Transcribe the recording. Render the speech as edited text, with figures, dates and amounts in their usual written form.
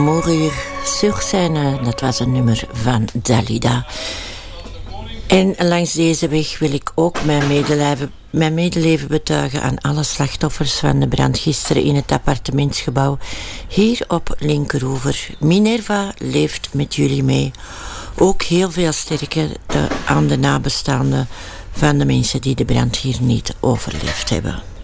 Mourir sur scène, dat was een nummer van Dalida. En langs deze weg wil ik ook mijn medeleven betuigen aan alle slachtoffers van de brand gisteren in het appartementsgebouw hier op Linkeroever. Minerva leeft met jullie mee. Ook heel veel sterkte aan de nabestaanden van de mensen die de brand hier niet overleefd hebben.